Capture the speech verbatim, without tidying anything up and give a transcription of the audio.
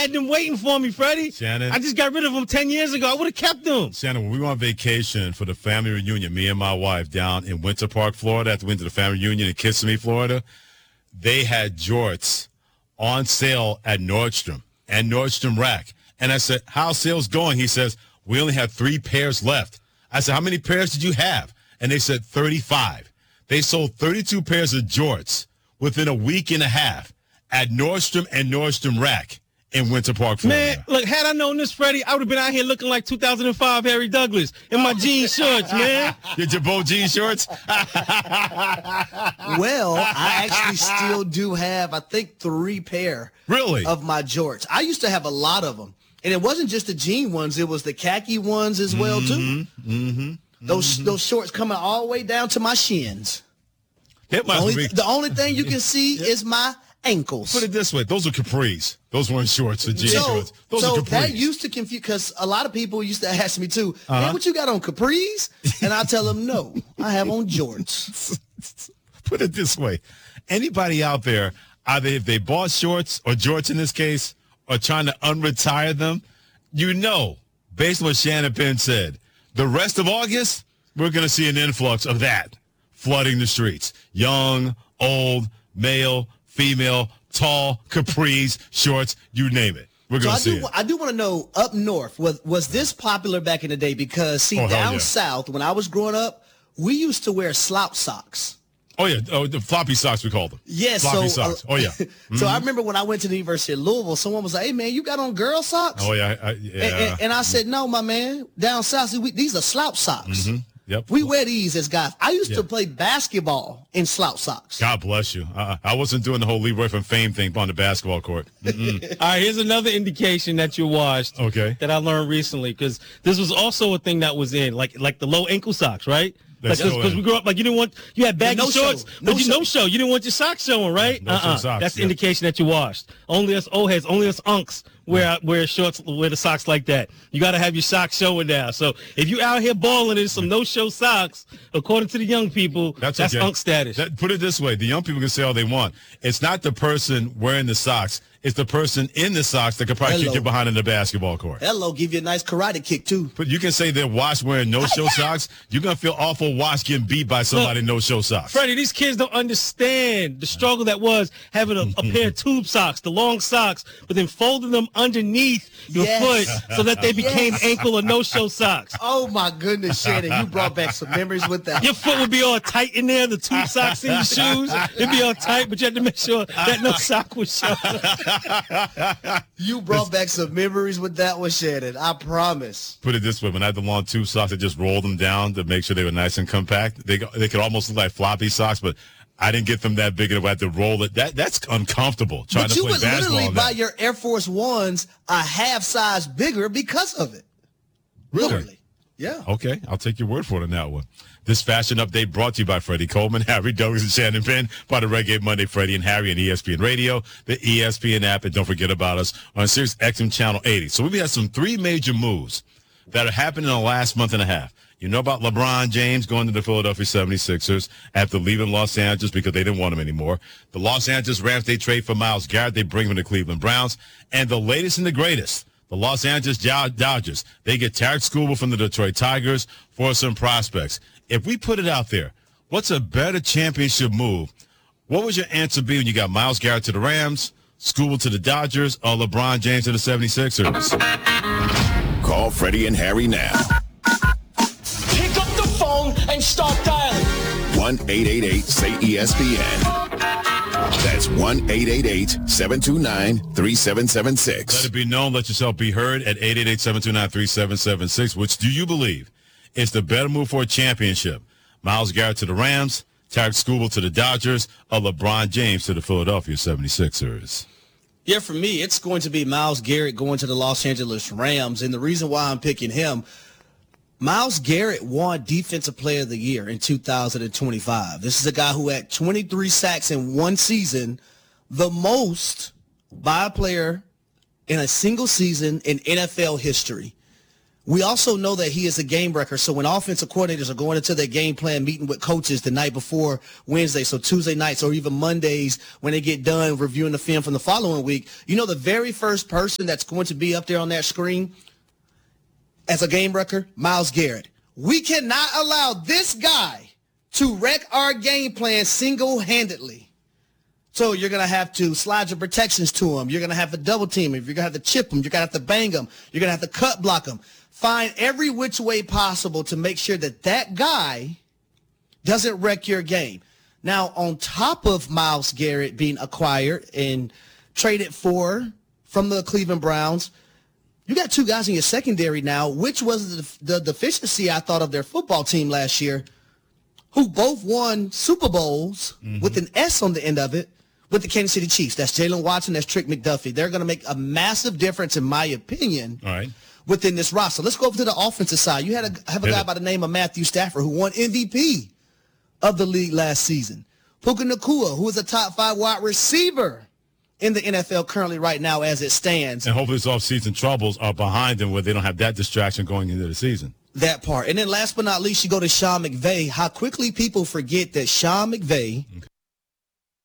had them waiting for me, Freddie. Shannon. I just got rid of them ten years ago. I would have kept them. Shannon, when we were on vacation for the family reunion, me and my wife down in Winter Park, Florida, after we went to the family reunion in Kissimmee, Florida, they had jorts on sale at Nordstrom and Nordstrom Rack. And I said, how's sales going? He says, we only have three pairs left. I said, how many pairs did you have? And they said thirty-five. They sold thirty-two pairs of jorts within a week and a half at Nordstrom and Nordstrom Rack in Winter Park, Florida. Man, look, had I known this, Freddie, I would have been out here looking like two thousand five Harry Douglas in my jean shorts, man. Your Jabot jean shorts? Well, I actually still do have, I think, three pair Really? of my jorts. I used to have a lot of them. And it wasn't just the jean ones. It was the khaki ones as well, too. Mm-hmm, mm-hmm, those mm-hmm. those shorts coming all the way down to my shins. It The must only, be. the only thing you can see is my ankles. Put it this way. Those are capris. Those weren't shorts, the jean so, shorts. Those so are capris. that used to confuse, because a lot of people used to ask me too, Uh-huh. man, what you got on, capris? And I tell them, no, I have on jorts. Put it this way. Anybody out there, either if they bought shorts or jorts in this case, or trying to unretire them, you know, based on what Shannon Penn said, the rest of August, we're going to see an influx of that flooding the streets. Young, old, male, female, tall, capris, shorts, you name it. We're So going I to see do, it. I do want to know, up north, was, was this popular back in the day? Because, see, Oh, hell down yeah. south, when I was growing up, we used to wear slouch socks. Oh, yeah. Oh, the floppy socks, we call them. Yeah, floppy so, socks. Oh, yeah. Mm-hmm. So I remember when I went to the University of Louisville, someone was like, hey, man, you got on girl socks? Oh, yeah. I, yeah. And, and, and I said, no, my man, down south, see, we, these are slouch socks. Mhm. Yep. We wear these as guys. I used Yeah. to play basketball in slouch socks. God bless you. Uh, I wasn't doing the whole Leroy from Fame thing on the basketball court. Mm-mm. All right, here's another indication that you're washed. Okay. That I learned recently, because this was also a thing that was in, like like the low ankle socks, right? That's Because still in. we grew up, like you didn't want, you had baggy no shorts, show. but No you show. no show. You didn't want your socks showing, right? No show socks, That's the yeah. indication that you washed. Only us old heads, only us unks wear wear shorts, wear the socks like that. You got to have your socks showing now. So if you out here balling in some no show socks, according to the young people, that's, That's, okay. unk status. That, put it this way. The young people can say all they want. It's not the person wearing the socks. It's the person in the socks that could probably Hello. kick you behind in the basketball court. Hello, give you a nice karate kick, too. But you can say they're washed wearing no-show socks. You're going to feel awful washed getting beat by somebody in no-show socks. Freddie, these kids don't understand the struggle that was having a, a pair of tube socks, the long socks, but then folding them underneath your Yes. foot so that they became Yes. ankle or no-show socks. Oh, my goodness, Shannon, you brought back some memories with that. Your foot would be all tight in there, the tube socks in your shoes. It'd be all tight, but you had to make sure that no sock was showing. You brought back some memories with that one, Shannon. I promise. Put it this way. When I had the long tube socks, I just rolled them down to make sure they were nice and compact. They they could almost look like floppy socks, but I didn't get them that big enough. I had to roll it. That That's uncomfortable trying But to you play would basketball literally in buy that. your Air Force Ones a half size bigger because of it. Really? Literally. Yeah. Okay, I'll take your word for it on that one. This fashion update brought to you by Freddie Coleman, Harry Douglas, and Shannon Penn, part of Reggae Monday, Freddie and Harry and E S P N Radio, the E S P N app, and don't forget about us on Sirius X M Channel eighty. So we've had some three major moves that are happening in the last month and a half. You know about LeBron James going to the Philadelphia seventy-sixers after leaving Los Angeles because they didn't want him anymore. The Los Angeles Rams, they trade for Myles Garrett. They bring him to Cleveland Browns. And the latest and the greatest, the Los Angeles Dodgers, they get Tarek Skubal from the Detroit Tigers for some prospects. If we put it out there, what's a better championship move? What would your answer be when you got Myles Garrett to the Rams, Skubal to the Dodgers, or LeBron James to the seventy-sixers? Call Freddie and Harry now. Pick up the phone and start dialing. one eight eight eight say E S P N. That's one eight eight eight seven two nine three seven seven Let six. it be known, let yourself be heard at eight eight eight seven two nine three seven seven six. Which do you believe is the better move for a championship? Myles Garrett to the Rams, Tarek Skubal to the Dodgers, or LeBron James to the Philadelphia seventy-sixers? Yeah, for me, it's going to be Myles Garrett going to the Los Angeles Rams. And the reason why I'm picking him, Myles Garrett won Defensive Player of the Year in two thousand twenty-five. This is a guy who had twenty-three sacks in one season, the most by a player in a single season in N F L history. We also know that he is a game wrecker. So when offensive coordinators are going into their game plan meeting with coaches the night before Wednesday, so Tuesday nights or even Mondays when they get done reviewing the film from the following week, you know the very first person that's going to be up there on that screen as a game wrecker? Myles Garrett. We cannot allow this guy to wreck our game plan single-handedly. So you're going to have to slide your protections to him. You're going to have to double team him. You're going to have to chip him. You're going to have to bang him. You're going to have to cut block him. Find every which way possible to make sure that that guy doesn't wreck your game. Now, on top of Myles Garrett being acquired and traded for from the Cleveland Browns, you got two guys in your secondary now, which was the, the deficiency, I thought, of their football team last year, who both won Super Bowls mm-hmm. with an S on the end of it with the Kansas City Chiefs. That's Jalen Watson. That's Trick McDuffie. They're going to make a massive difference, in my opinion, All right. within this roster. Let's go over to the offensive side. You had a, have a Hit guy it. by the name of Matthew Stafford who won M V P of the league last season. Puka Nacua, who is a top five wide receiver in the N F L currently right now as it stands. And hopefully his offseason troubles are behind them where they don't have that distraction going into the season. That part. And then last but not least, you go to Sean McVay. How quickly people forget that Sean McVay